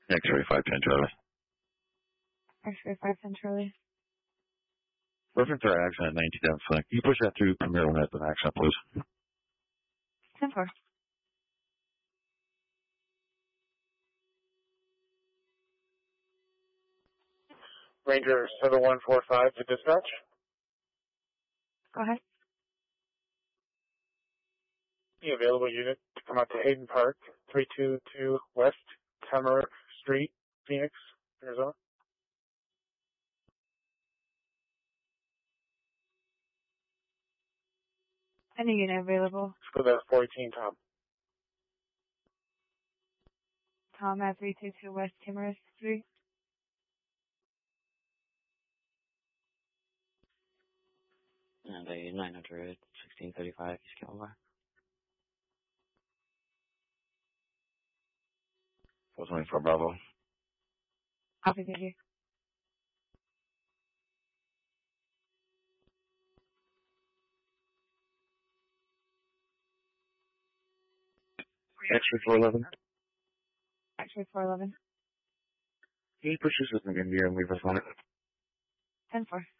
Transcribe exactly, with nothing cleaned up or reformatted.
X-ray five ten Charlie. X-ray five ten Charlie. Reference our action at nineteen down flank. Can you push that through Premier Lynette with action, please? ten four. Ranger seven one four five to dispatch. Go ahead. The available unit to come out to Hayden Park, three two two West Tamarack Street, Phoenix, Arizona. Any unit available. For the four eighteen Tom. Tom at three two two West Tamarack Street. And a nine hundred, sixteen thirty-five, East Calvary. four twenty-four Bravo. Copy, thank you. X-ray four eleven. X-ray four eleven. Can you push this with an India and leave us on it? ten four.